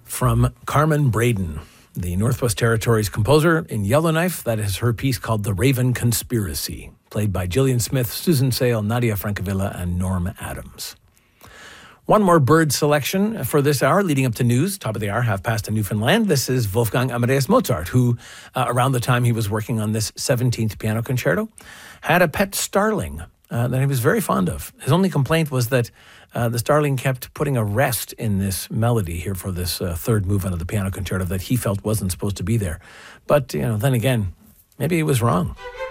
From Carmen Braden, the Northwest Territories composer in Yellowknife. That is her piece called The Raven Conspiracy, played by Gillian Smith, Susan Sale, Nadia Francavilla, and Norm Adams. One more bird selection for this hour, leading up to news, top of the hour, half past in Newfoundland. This is Wolfgang Amadeus Mozart, who, around the time he was working on this 17th piano concerto, had a pet starling that he was very fond of. His only complaint was that the starling kept putting a rest in this melody here for this third movement of the piano concerto that he felt wasn't supposed to be there. But, then again, maybe he was wrong.